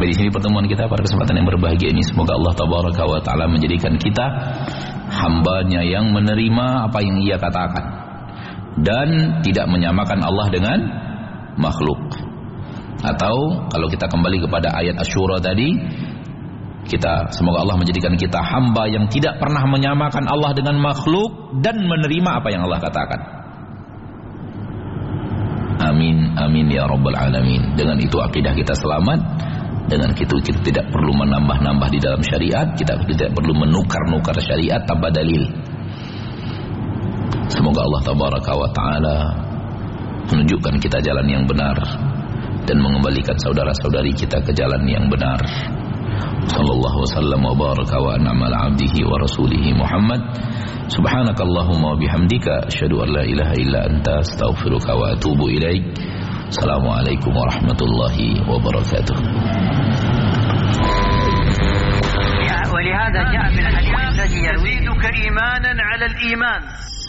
Sampai di sini pertemuan kita pada kesempatan yang berbahagia ini. Semoga Allah Tabaraka wa Ta'ala menjadikan kita hambanya yang menerima apa yang Ia katakan dan tidak menyamakan Allah dengan makhluk. Atau kalau kita kembali kepada ayat Asy-Syura tadi, semoga Allah menjadikan kita hamba yang tidak pernah menyamakan Allah dengan makhluk dan menerima apa yang Allah katakan. Amin, amin ya rabbal alamin. Dengan itu akidah kita selamat. Dengan itu kita tidak perlu menambah-nambah di dalam syariat. Kita tidak perlu menukar-nukar syariat tanpa dalil. Semoga Allah Tabaraka wa Ta'ala menunjukkan kita jalan yang benar dan mengembalikan saudara-saudari kita ke jalan yang benar. Sallallahu wasallam wa baraka wa an'ama ala abdihi wa rasulihi Muhammad. Subhanakallahumma wa bihamdika asyhadu an la ilaha illa anta astaghfiruka wa atubu ilaik. Assalamualaikum warahmatullahi wabarakatuh. ولهذا جاء من الحديث الذي يزيدك إيمانا على الإيمان.